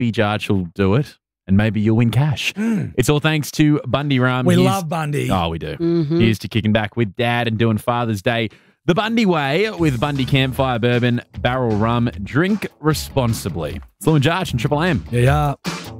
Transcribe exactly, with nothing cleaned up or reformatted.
B Jarch will do it, and maybe you'll win cash. Mm. It's all thanks to Bundy Rum. We Here's, love Bundy. Oh, we do. Mm-hmm. Here's to kicking back with Dad and doing Father's Day the Bundy way with Bundy Campfire Bourbon Barrel Rum. Drink responsibly. It's Lou and Jarch and Triple M. Yeah.